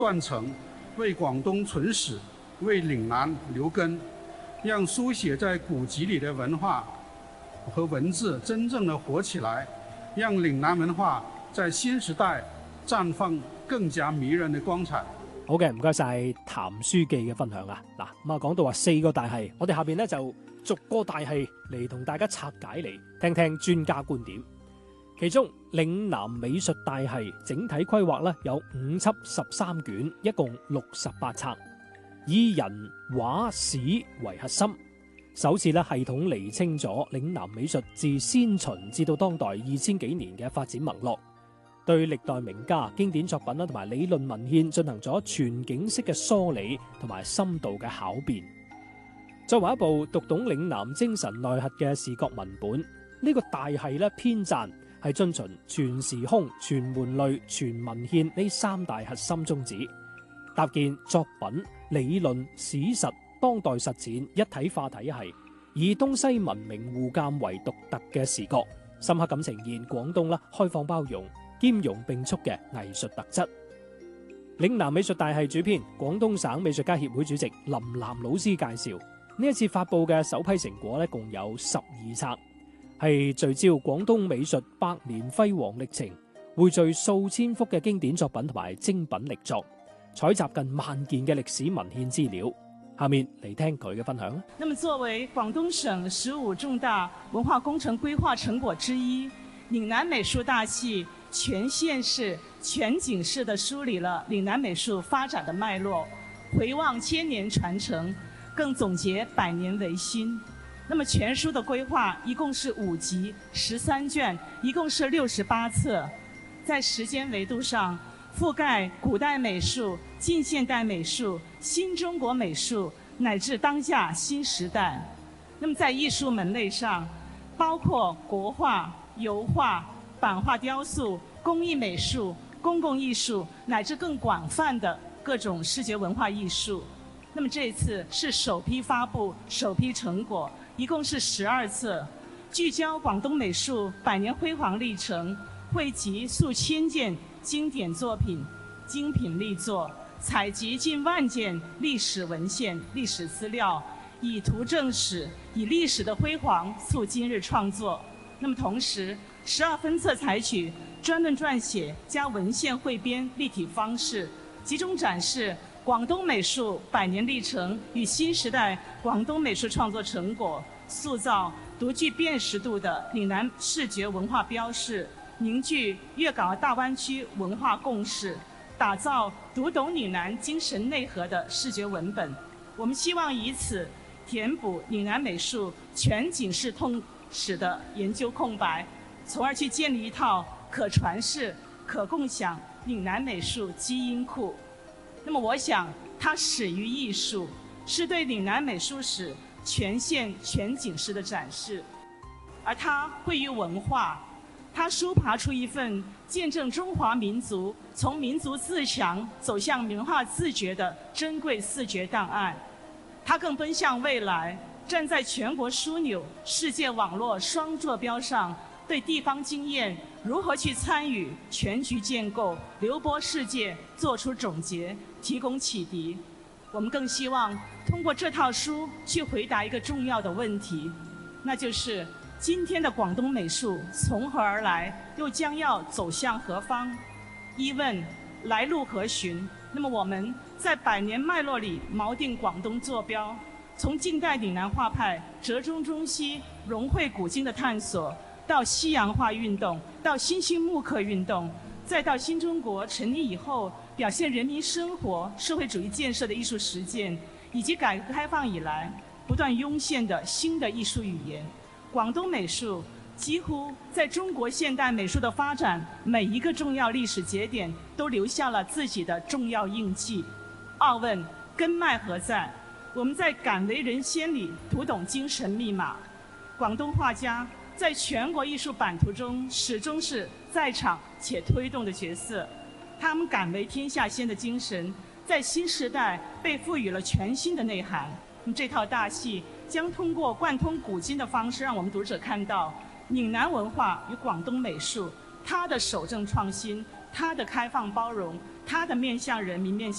断层，为广东存史，为岭南留根，让书写在古籍里的文化和文字真正的活起来，让岭南文化在新時代綻放更加迷人的光彩。 好嘅，唔該晒譚書記嘅分享啊！嗱，咁啊講到話4個大系，我哋下邊咧就逐個大系嚟同大家拆解嚟聽聽專家觀點。其中嶺南美術大系整體規劃咧有5輯13卷，一共68冊，以人畫史為核心，首次咧系統釐清咗嶺南美術自先秦至到當代2000幾年嘅發展脈絡，對歷代名家經典作品啦同埋理論文獻進行咗全景式嘅梳理同埋深度嘅考辨。作為一部讀懂嶺南精神內核嘅視覺文本，呢個大系咧編撰係遵循全時空、全門類、全文獻呢3大核心宗旨，搭建作品、理論、史實、當代實踐一體化體系，以東西文明互鑑為獨特嘅視覺，深刻咁呈現廣東開放包容、兼容並蓄嘅藝術特質。嶺南美術大系主編、廣東省美術家協會主席林南老師介紹，呢一次發佈嘅首批成果共有12冊，係聚焦廣東美術百年輝煌歷程，匯聚數千幅嘅經典作品同埋精品力作，採集近萬件嘅歷史文獻資料。下面嚟聽佢嘅分享。 那麼作為廣東省15重大文化工程規劃成果之一，嶺南美術大系全縣市、全景式地梳理了嶺南美術發展的脈絡，回望千年傳承，更總結百年維新。那麼全書的規劃一共是5集13卷，一共是68冊，在時間維度上覆蓋古代美術、近現代美術、新中國美術乃至當下新時代。那麼在藝術門類上，包括國畫、油畫、版畫雕塑、工藝美術、公共藝術乃至更廣泛的各種視覺文化藝術。那麼這一次是首批發布，首批成果一共是12冊，聚焦廣東美術百年輝煌歷程，匯集數千件經典作品、精品力作，採集近萬件歷史文獻、歷史資料，以圖證史，以歷史的輝煌促今日創作。那麼同時，12分冊採取專論撰寫加文獻彙編立體方式，集中展示廣東美術百年歷程與新時代廣東美術創作成果，塑造獨具辨識度的嶺南視覺文化標識，凝聚粵港澳大灣區文化共識，打造讀懂嶺南精神內核的視覺文本。我們希望以此填補嶺南美術全景式通史的研究空白，從而去建立一套可傳世、可共享嶺南美術基因庫。那麼我想它始於藝術，是對嶺南美術史全縣全景式的展示，而它匯於文化，它抒爬出一份見證中華民族從民族自強走向文化自覺的珍貴視覺檔案。它更奔向未來，站在全國樞紐、世界網絡雙坐標上，對地方經驗如何去參與全局建構、流播世界做出總結，提供啟迪。我們更希望通過這套書去回答一個重要的問題，那就是今天的廣東美術從何而來，又將要走向何方？一問來路何尋？那麼我們在百年脈絡裡錨定廣東坐標，從近代嶺南畫派折中中西、融會古今的探索，到西洋化運動，到新興木刻運動，再到新中國成立以後表現人民生活、社會主義建設的藝術實踐，以及改革開放以來不斷湧現的新的藝術語言，廣東美術幾乎在中國現代美術的發展每一個重要歷史節點都留下了自己的重要印記。二問根脈何在？我們在敢為人先裡讀懂精神密碼。廣東畫家在全國藝術版圖中始終是在場且推動的角色，他們敢為天下先的精神在新時代被賦予了全新的內涵。這套大戲將通過貫通古今的方式，讓我們讀者看到嶺南文化與廣東美術它的守正創新、 它的开放包容，它的面向人民、面向